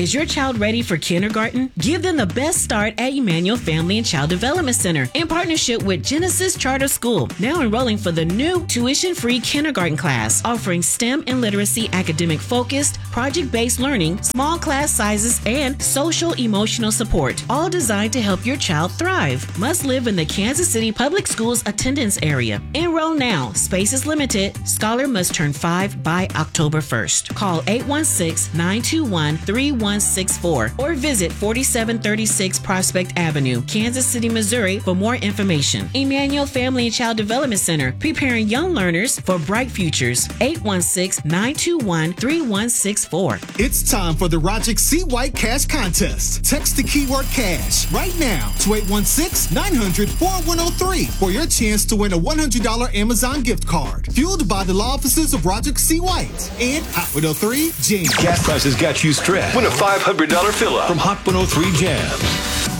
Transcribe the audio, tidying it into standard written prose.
Is your child ready for kindergarten? Give them the best start at Emmanuel Family and Child Development Center in partnership with Genesis Charter School. Now enrolling for the new tuition-free kindergarten class, offering STEM and literacy academic-focused, project-based learning, small class sizes, and social-emotional support, all designed to help your child thrive. Must live in the Kansas City Public Schools attendance area. Enroll now. Space is limited. Scholar must turn 5 by October 1st. Call 816-921-3164 or visit 4736 Prospect Avenue, Kansas City, Missouri for more information. Emmanuel Family and Child Development Center, preparing young learners for bright futures. 816-921-3164. It's time for the Roger C. White Cash Contest. Text the keyword cash right now to 816-900-4103 for your chance to win a $100 Amazon gift card. Fueled by the law offices of Roger C. White and Hot 103 Jams. Gas prices got you stressed. Win a $500 fill-up from Hot 103 Jams.